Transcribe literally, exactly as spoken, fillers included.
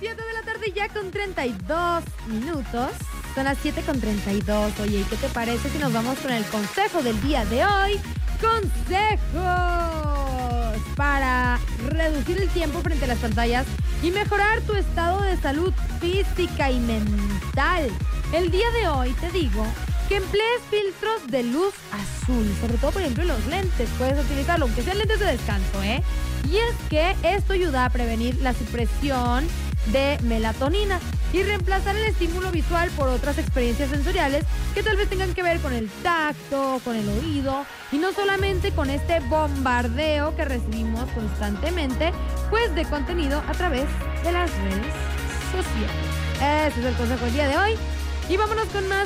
siete de la tarde ya con treinta y dos minutos. Son las siete con treinta y dos. Oye, ¿y qué te parece si nos vamos con el consejo del día de hoy? Consejos para reducir el tiempo frente a las pantallas y mejorar tu estado de salud física y mental. El día de hoy te digo que emplees filtros de luz azul, sobre todo por ejemplo en los lentes, puedes utilizarlo, aunque sean lentes de descanso, ¿eh? Y es que esto ayuda a prevenir la supresión de melatonina y reemplazar el estímulo visual por otras experiencias sensoriales que tal vez tengan que ver con el tacto, con el oído y no solamente con este bombardeo que recibimos constantemente, pues de contenido a través de las redes sociales. Ese es el consejo del día de hoy y vámonos con más